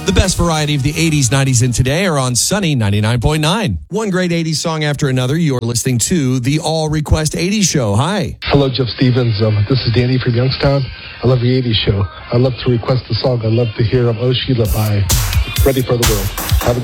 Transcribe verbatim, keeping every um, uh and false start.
The best variety of the eighties, nineties, and today are on Sunny ninety-nine point nine. One great eighties song after another. You're listening to the All Request eighties Show. Hi. Hello, Jeff Stevens. Um, this is Danny from Youngstown. I love the eighties Show. I love to request the song. I love to hear um, Oh Sheila by Ready for the World. Have a good